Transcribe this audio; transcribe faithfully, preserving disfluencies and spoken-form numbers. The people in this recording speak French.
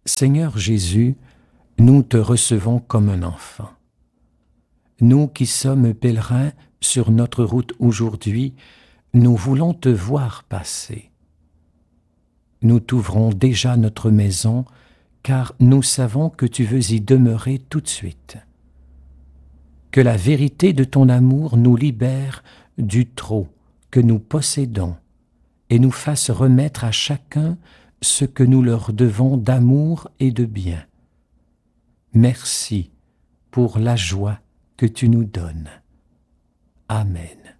Seigneur Jésus, nous te recevons comme un enfant. Nous qui sommes pèlerins sur notre route aujourd'hui, nous voulons te voir passer. Nous t'ouvrons déjà notre maison, car nous savons que tu veux y demeurer tout de suite. Que la vérité de ton amour nous libère du trop que nous possédons et nous fasse remettre à chacun ce que nous leur devons d'amour et de bien. Merci pour la joie que tu nous donnes. Amen.